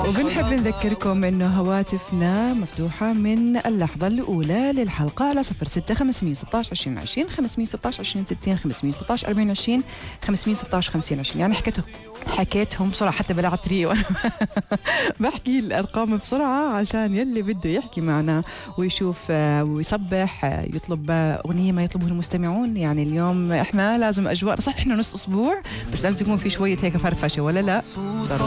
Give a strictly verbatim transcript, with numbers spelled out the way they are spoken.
وبنحب نذكركم إنه هواتفنا مفتوحة من اللحظة الأولى للحلقة على صفر ستة خمسمية وستة عشر عشرين عشرين خمسمية وستة عشر عشرين ستين خمسمية وستة عشر أربعين عشرين خمسمية وستة عشر خمسين عشرين. يعني حكيته حكيتهم بسرعة حتى بلعت ري وأنا بحكي الأرقام بسرعة عشان يلي بده يحكي معنا ويشوف ويصبح يطلب أغنية ما يطلبه المستمعون. يعني اليوم إحنا لازم أجواء، صح إحنا نص أسبوع بس لازم يكون في شوية هيك فرفشة ولا لا؟